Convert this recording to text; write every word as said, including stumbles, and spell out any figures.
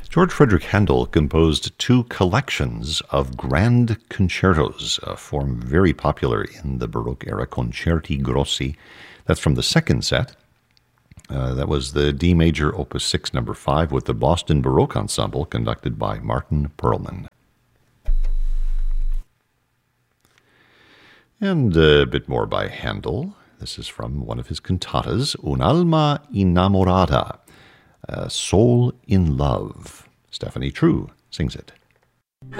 George Frederick Handel composed two collections of grand concertos, a form very popular in the Baroque era, concerti grossi. That's from the second set. Uh, that was the D major, Opus six, number five, with the Boston Baroque Ensemble, conducted by Martin Perlman. And a bit more by Handel. This is from one of his cantatas, Un'alma innamorata, a soul in love. Stephanie True sings it.